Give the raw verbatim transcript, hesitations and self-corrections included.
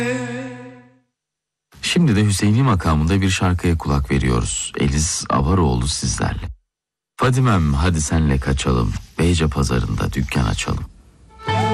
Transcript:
Şimdi de Hüseyin'i makamında bir şarkıya kulak veriyoruz. Eliz Avaroğlu sizlerle. Fadimem hadi senle kaçalım, Beyce pazarında dükkan açalım.